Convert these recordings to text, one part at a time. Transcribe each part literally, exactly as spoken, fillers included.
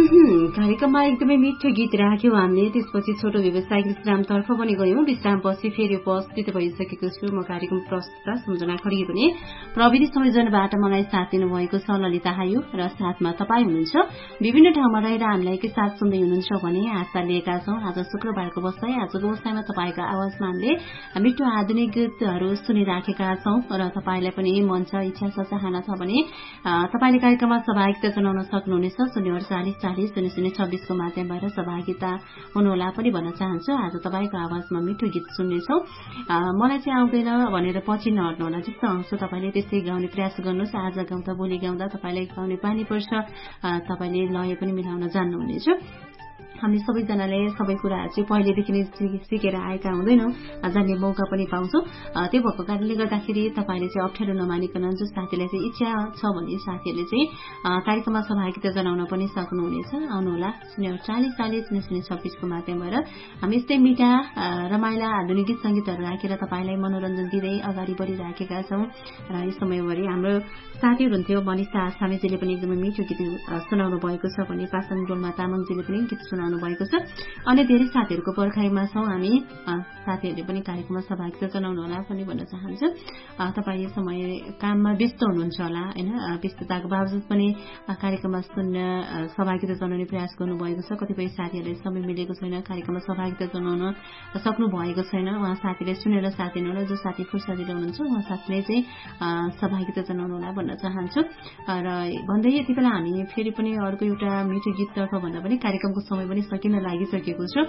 कार्यक्रममा एकदमै मिठो गीत राख्यौं हामीले। त्यसपछि छोटो व्यवसायिक विश्रामतर्फ पनि गयौं। विश्रामपछि फेरि उपस्थित भइसकेको छु म कार्यक्रम प्रस्तुता सम्झना खड्गे पनि। प्रविधि संयोजनबाट मलाई साथ दिनुभएको छ ललिता हायु र साथमा तपाईँ हुनुहुन्छ। विभिन्न ठाउँमा रहेर हामीलाई के साथ सुन्दै हुनुहुन्छ भने आशा लिएका छौं। आज शुक्रबारको बसाई आजको बसाईमा तपाईँको आवाजमा हामीले मिठो आधुनिक गीतहरू सुनिराखेका छौं र तपाईँलाई पनि मन छ, इच्छा छ, चाहना छ भने तपाईँले कार्यक्रममा सहभागिता जनाउन सक्नुहुनेछ। शून्य अडचालिस चालिस शून्य शून्य छब्बीसको माध्यमबाट सहभागिता हुनुहोला पनि भन्न चाहन्छु। आज तपाईँको आवाजमा मिठो गीत सुन्नेछौ। मलाई चाहिँ आउँदैन भनेर पछि नहट्नुहोला। जस्तो आउँछ तपाईँले त्यसै गाउने प्रयास गर्नुहोस्। आज गाउँदा भोलि गाउँदा तपाईँलाई गाउने बानी पर्छ। तपाईँले लय पनि मिलाउन जान्नुहुनेछ। हामी सबैजनाले सबै कुराहरू चाहिँ पहिलेदेखि नै सिकेर आएका हुँदैनौँ, जान्ने मौका पनि पाउँछौँ। त्यो भएको कारणले गर्दाखेरि तपाईँले चाहिँ अप्ठ्यारो नमानिकन जो साथीलाई चाहिँ इच्छा छ भने साथीहरूले चाहिँ कार्यक्रममा सहभागिता जनाउन पनि सक्नुहुनेछ। आउनुहोला शून्य चालिस चालिस शून्य शून्य छब्बिसको माध्यमबाट हामी यस्तै मिठा रमाइला आधुनिक गीत सङ्गीतहरू राखेर तपाईँलाई मनोरञ्जन दिँदै अगाडि बढिराखेका छौँ। र यस समयभरि हाम्रो साथीहरू हुन्थ्यो मनिषा आसामीजीले पनि एकदमै मिठो गीत सुनाउनु भएको छ भने पासाङ डोल्मा तामाङजीले पनि गीत सुनाउनु भएको छ। अन्य धेरै साथीहरूको पर्खाइमा छौँ हामी। साथीहरूले पनि कार्यक्रममा सहभागिता जनाउनु होला पनि भन्न चाहन्छु। तपाईँ यो समय काममा व्यस्त हुनुहुन्छ होला होइन, व्यस्तताको बावजुद पनि कार्यक्रममा सुन्न सहभागिता जनाउने प्रयास गर्नुभएको छ। कतिपय साथीहरूले समय मिलेको छैन, कार्यक्रममा सहभागिता जनाउन सक्नु भएको छैन। उहाँ साथीले सुनेर साथ दिनु होला। जो साथी फुर्सदिलो हुनुहुन्छ उहाँ साथीले चाहिँ सहभागिता जनाउनु होला भन्न चाहन्छु। र भन्दै यति बेला हामी फेरि पनि अर्को एउटा मिठो गीततर्फ भन्दा पनि कार्यक्रमको समय पनि सकिन लागिसकेको छ।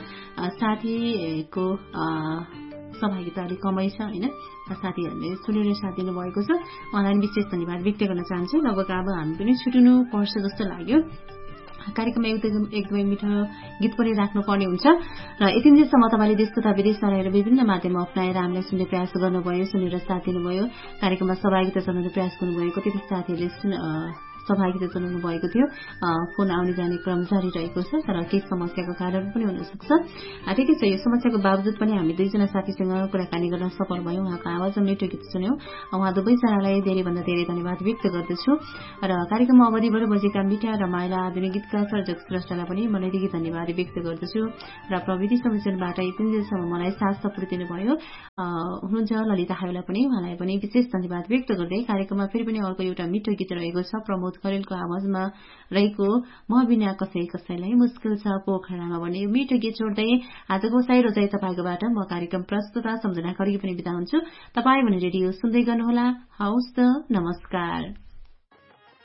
साथीको सहभागिता अलिक कमै छ होइन, साथीहरूले सुनेर साथ दिनुभएको छ। उहाँलाई विशेष धन्यवाद व्यक्त गर्न चाहन्छु। लगभग अब हामी पनि छुट्नु पर्छ जस्तो लाग्यो। कार्यक्रममा एकदमै मिठो गीत पनि राख्नुपर्ने हुन्छ। र यति दिनसम्म तपाईँले देश तथा विदेशमा रहेर विभिन्न माध्यम अप्नाएर हामीलाई सुन्ने प्रयास गर्नुभयो, सुनेर साथ दिनुभयो, कार्यक्रममा सहभागिता जनाउने प्रयास गर्नुभयो। कति साथीहरूले सहभागिता जनाउनु भएको थियो। फोन आउने जाने क्रम जारी रहेको छ, तर केही समस्याको कारण पनि हुन सक्छ। ठिकै छ, यो समस्याको बावजुद पनि हामी दुईजना साथीसँग कुराकानी गर्न सफल भयौँ। उहाँको आवाजमा मिठो गीत सुन्यौँ। उहाँ दुवैजनालाई धेरैभन्दा धेरै धन्यवाद व्यक्त गर्दछु। र कार्यक्रममा अवधिबाट बजेका मिठा रमाइला आधुनिक गीतका सर्जक स्रष्टालाई पनि मनैदेखि धन्यवाद व्यक्त गर्दछु। र प्रविधि संयोजनबाट यति दिनसम्म मलाई साथ सपोर्ट दिनुभयो हुनुहुन्छ ललिता हायुलाई पनि, उहाँलाई पनि विशेष धन्यवाद व्यक्त गर्दै कार्यक्रममा फेरि पनि अर्को एउटा मिठो गीत रहेको छ। प्रमोद खरेलको आवाजमा रहेको म बिना कसै कसैलाई मुस्किल छ पोखरामा भन्ने मिठो गीत छोड्दै आजको साई रोजाइ तपाईँकोबाट म कार्यक्रम प्रस्तुता सम्झना खड्गे पनि बिदा हुन्छु। तपाईँ भने रेडियो सुन्दै गर्नुहोला। हवस् त, नमस्कार।